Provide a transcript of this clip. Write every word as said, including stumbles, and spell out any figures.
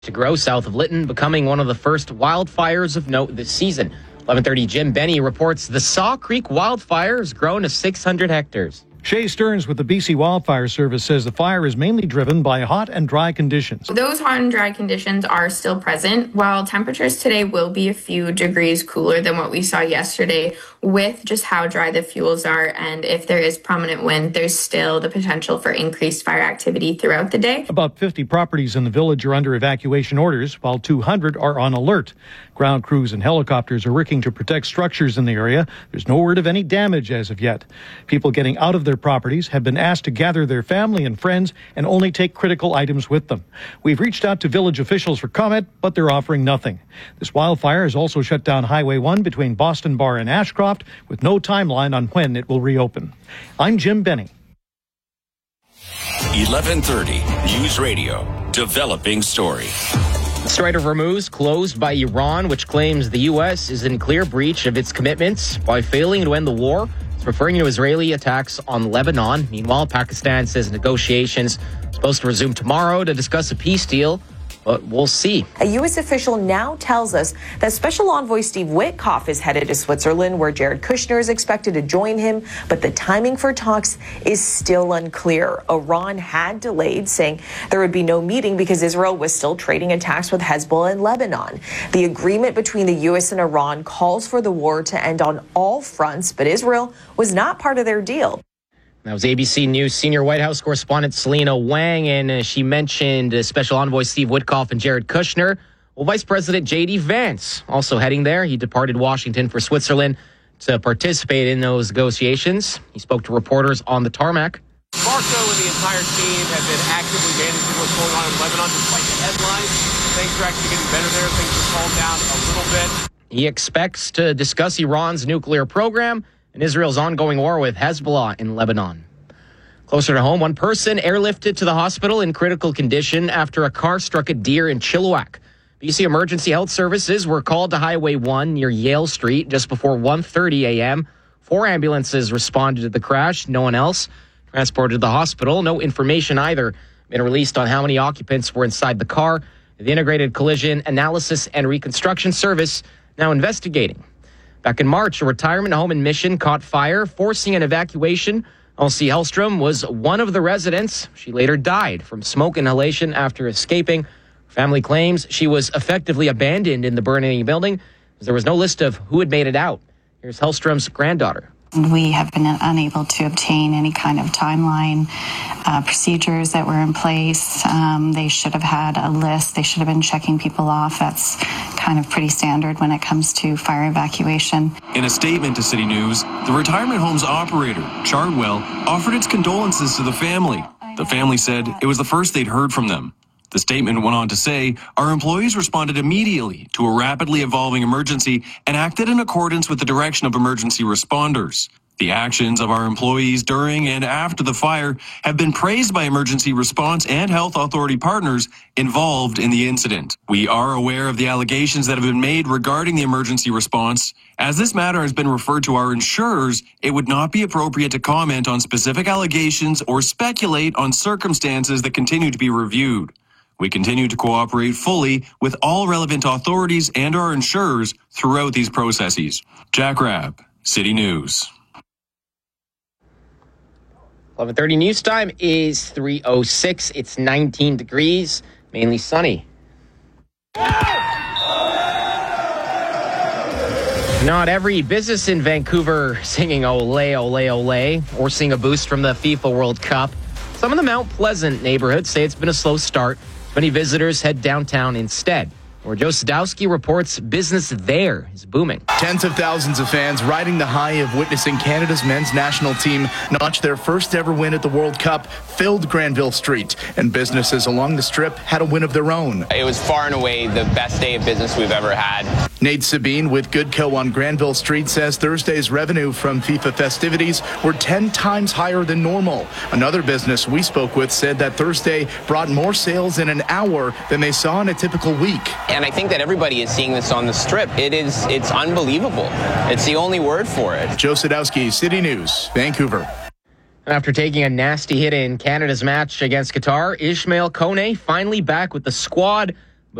to grow south of Lytton, becoming one of the first wildfires of note this season. eleven thirty, Jim Benny reports the Saw Creek wildfire has grown to six hundred hectares. Shay Stearns with the B C Wildfire Service says the fire is mainly driven by hot and dry conditions. Those hot and dry conditions are still present, while temperatures today will be a few degrees cooler than what we saw yesterday with just how dry the fuels are. And if there is prominent wind, there's still the potential for increased fire activity throughout the day. About fifty properties in the village are under evacuation orders, while two hundred are on alert. Ground crews and helicopters are working to protect structures in the area. There's no word of any damage as of yet. People getting out of their properties have been asked to gather their family and friends and only take critical items with them. We've reached out to village officials for comment, but they're offering nothing. This wildfire has also shut down Highway one between Boston Bar and Ashcroft, with no timeline on when it will reopen. I'm Jim Benny. eleven thirty News Radio, developing story. The Strait of Hormuz closed by Iran, which claims the U S is in clear breach of its commitments by failing to end the war. It's referring to Israeli attacks on Lebanon. Meanwhile, Pakistan says negotiations are supposed to resume tomorrow to discuss a peace deal, but we'll see. A U S official now tells us that Special Envoy Steve Witkoff is headed to Switzerland, where Jared Kushner is expected to join him, but the timing for talks is still unclear. Iran had delayed, saying there would be no meeting because Israel was still trading attacks with Hezbollah in Lebanon. The agreement between the U S and Iran calls for the war to end on all fronts, but Israel was not part of their deal. That was A B C News senior White House correspondent Selena Wang, and uh, she mentioned uh, Special Envoy Steve Witkoff and Jared Kushner. Well, Vice President J D Vance also heading there. He departed Washington for Switzerland to participate in those negotiations. He spoke to reporters on the tarmac. Marco and the entire team have been actively managing what's going on in Lebanon, despite the headlines. Things are actually getting better there. Things have calmed down a little bit. He expects to discuss Iran's nuclear program and Israel's ongoing war with Hezbollah in Lebanon. Closer to home, one person airlifted to the hospital in critical condition after a car struck a deer in Chilliwack. B C Emergency Health Services were called to Highway one near Yale Street just before one thirty a.m. Four ambulances responded to the crash. No one else transported to the hospital. No information either been released on how many occupants were inside the car. The Integrated Collision Analysis and Reconstruction Service now investigating. Back in March, a retirement home in Mission caught fire, forcing an evacuation. Elsie Hellstrom was one of the residents. She later died from smoke inhalation after escaping. Family claims she was effectively abandoned in the burning building, as there was no list of who had made it out. Here's Hellstrom's granddaughter. We have been unable to obtain any kind of timeline, uh, procedures that were in place. Um, they should have had a list. They should have been checking people off. That's kind of pretty standard when it comes to fire evacuation. In a statement to City News, the retirement home's operator, Chardwell, offered its condolences to the family. The family said it was the first they'd heard from them. The statement went on to say, our employees responded immediately to a rapidly evolving emergency and acted in accordance with the direction of emergency responders. The actions of our employees during and after the fire have been praised by emergency response and health authority partners involved in the incident. We are aware of the allegations that have been made regarding the emergency response. As this matter has been referred to our insurers, it would not be appropriate to comment on specific allegations or speculate on circumstances that continue to be reviewed. We continue to cooperate fully with all relevant authorities and our insurers throughout these processes. Jack Rabb, City News. eleven thirty news time is three oh six. It's nineteen degrees, mainly sunny. Not every business in Vancouver singing ole, ole, ole, or seeing a boost from the FIFA World Cup. Some of the Mount Pleasant neighborhoods say it's been a slow start. Many visitors head downtown instead, where Joe Sadowski reports business there is booming. Tens of thousands of fans riding the high of witnessing Canada's men's national team notch their first ever win at the World Cup filled Granville Street, and businesses along the Strip had a win of their own. It was far and away the best day of business we've ever had. Nate Sabine with Goodco on Granville Street says Thursday's revenue from FIFA festivities were ten times higher than normal. Another business we spoke with said that Thursday brought more sales in an hour than they saw in a typical week. And I think that everybody is seeing this on the Strip. It is, it's unbelievable. It's the only word for it. Joe Sadowski, City News, Vancouver. After taking a nasty hit in Canada's match against Qatar, Ishmael Kone finally back with the squad.